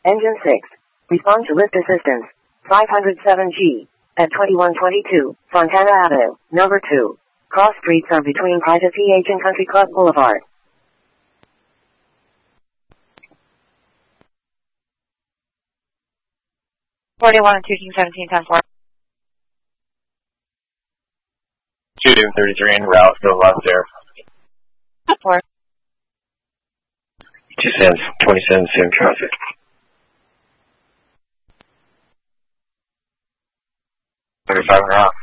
Engine 6. Respond to lift assistance. 507G. At 2122, Fontana Avenue, number 2. Cross streets are between Private PH and Country Club Boulevard. Forty-one 217 10 4. 233 en route, go left there. 4. 27 same traffic. 35 en route.